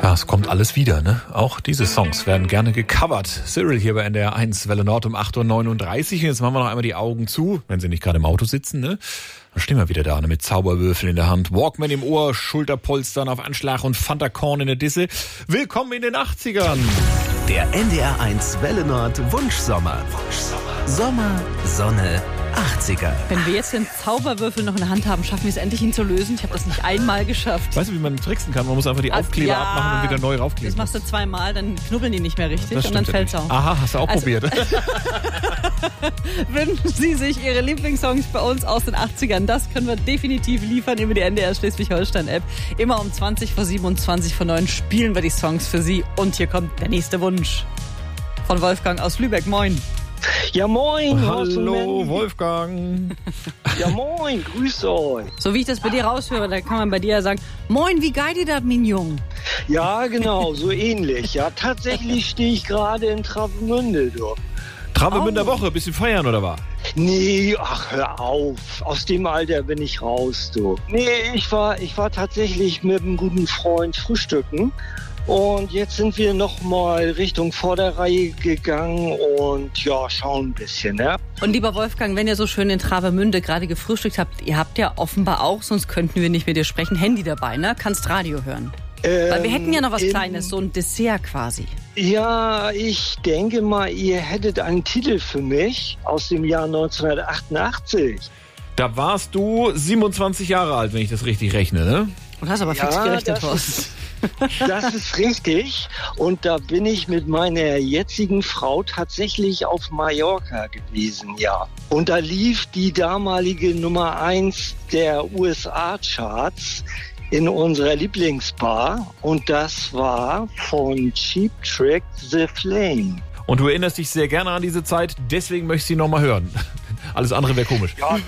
Ja, es kommt alles wieder, ne? Auch diese Songs werden gerne gecovert. Cyril hier bei NDR 1, Welle Nord um 8.39 Uhr. Und jetzt machen wir noch einmal die Augen zu, wenn Sie nicht gerade im Auto sitzen, ne? Dann stehen wir wieder da, ne? Mit Zauberwürfeln in der Hand, Walkman im Ohr, Schulterpolstern auf Anschlag und Fanta Korn in der Disse. Willkommen in den 80ern! Der NDR 1 Welle Nord Wunschsommer. Sommer, Sonne, 80er. Wenn wir jetzt den Zauberwürfel noch in der Hand haben, schaffen wir es endlich, ihn zu lösen. Ich habe das nicht einmal geschafft. Weißt du, wie man tricksen kann? Man muss einfach die Aufkleber abmachen und wieder neu raufkleben. Das machst du zweimal, dann knubbeln die nicht mehr richtig und dann fällt's auch. Aha, hast du auch probiert. Wünschen Sie sich Ihre Lieblingssongs bei uns aus den 80ern? Das können wir definitiv liefern über die NDR Schleswig-Holstein-App. Immer um 20 vor 7 und 20 vor 9 spielen wir die Songs für Sie. Und hier kommt der nächste Wunsch von Wolfgang aus Lübeck. Moin. Ja, moin. Hallo, Wolfgang. Ja, moin. Grüße euch. So wie ich das bei dir raushöre, da kann man bei dir ja sagen, moin, wie geil die das, mein Jung? Ja, genau, so ähnlich. Ja, tatsächlich stehe ich gerade in Travemünde, du. Travemünder Woche, bisschen feiern oder was? Nee, ach, hör auf. Aus dem Alter bin ich raus, du. Nee, ich war tatsächlich mit einem guten Freund frühstücken. Und jetzt sind wir nochmal Richtung Vorderreihe gegangen und ja, schauen ein bisschen, ne? Und lieber Wolfgang, wenn ihr so schön in Travemünde gerade gefrühstückt habt, ihr habt ja offenbar auch, sonst könnten wir nicht mit dir sprechen, Handy dabei, ne? Kannst Radio hören. Weil wir hätten ja noch was Kleines, so ein Dessert quasi. Ja, ich denke mal, ihr hättet einen Titel für mich aus dem Jahr 1988. Da warst du 27 Jahre alt, wenn ich das richtig rechne, ne? Und hast aber fix gerechnet, Horst. Das ist richtig. Und da bin ich mit meiner jetzigen Frau tatsächlich auf Mallorca gewesen, ja. Und da lief die damalige Nummer 1 der USA-Charts in unserer Lieblingsbar. Und das war von Cheap Trick, The Flame. Und du erinnerst dich sehr gerne an diese Zeit, deswegen möchte ich sie nochmal hören. Alles andere wäre komisch. Ja,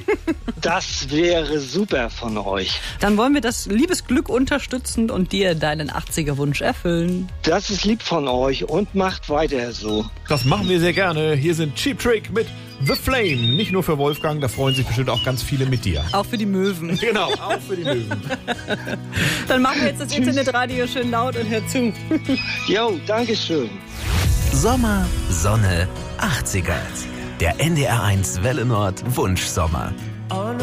das wäre super von euch. Dann wollen wir das Liebesglück unterstützen und dir deinen 80er-Wunsch erfüllen. Das ist lieb von euch und macht weiter so. Das machen wir sehr gerne. Hier sind Cheap Trick mit The Flame. Nicht nur für Wolfgang, da freuen sich bestimmt auch ganz viele mit dir. Auch für die Möwen. Genau, auch für die Möwen. Dann machen wir jetzt das Internetradio schön laut und hör zu. Jo, dankeschön. Sommer, Sonne, 80er. Der NDR 1 Welle Nord Wunschsommer.